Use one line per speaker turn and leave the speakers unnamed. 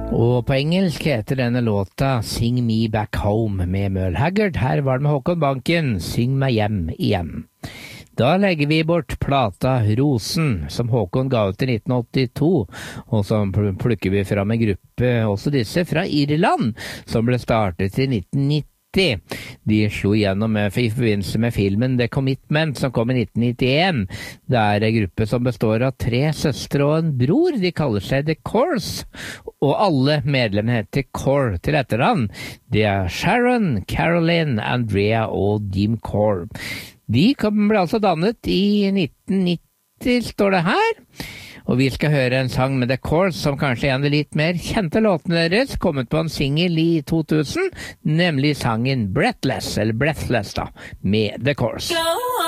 Og på engelsk heter denne låta Sing Me Back Home med Merle Haggard. Her var det med Håkon Banken, Syng meg hjem igjen. Da legger vi bort plata Rosen, som Håkon ga ut i 1982, og så plukker vi fram en gruppe, også disse fra Irland, som ble startet i 1990. De slo igjennom i forbindelse med filmen The Commitment, som kom i 1991. Det er en gruppe som består av 3 søstre og en bror. De kaller seg The Corrs, og alle medlemmene heter Corr til etternavn. Det er Sharon, Caroline, Andrea og Jim Corr. De ble altså dannet i 1990, står det her. Og vi skal høre en sang med The Corrs, som kanskje er en av de litt mer kjente låtene deres, kommet på en single i 2000, nemlig sangen Breathless, eller Breathless da, med The Corrs.